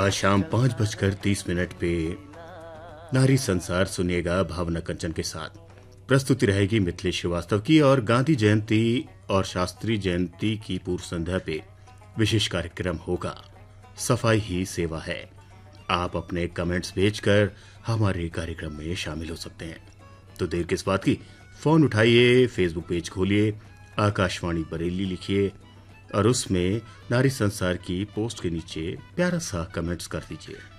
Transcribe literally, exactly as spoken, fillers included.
आज शाम पांच बजकर तीस मिनट पे नारी संसार सुनिएगा भावना कंचन के साथ। प्रस्तुति रहेगी मिथिलेश श्रीवास्तव की और गांधी जयंती और शास्त्री जयंती की पूर्व संध्या पे विशेष कार्यक्रम होगा। सफाई ही सेवा है। आप अपने कमेंट्स भेजकर हमारे कार्यक्रम में शामिल हो सकते हैं। तो देर किस बात की, फोन उठाइए, फेसबुक पेज खोलिए, आकाशवाणी बरेली लिखिए और उसमें नारी संसार की पोस्ट के नीचे प्यारा सा कमेंट्स कर दीजिए।